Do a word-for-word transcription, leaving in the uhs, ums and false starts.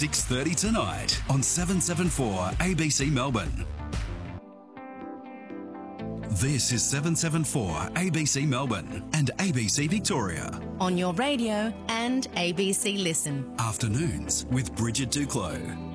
six thirty tonight on seven seventy-four A B C Melbourne. This is seven seventy-four A B C Melbourne and A B C Victoria. On your radio and A B C Listen. Afternoons with Bridget Duclos.